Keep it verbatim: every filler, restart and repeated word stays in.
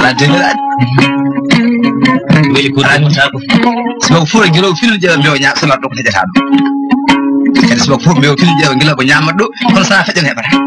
ala dela weli ko tan tabo so fu gilo fil je be nya sala do ko jata do kadi so fu be fil je ngila ko nyama do kon sa fajan hebata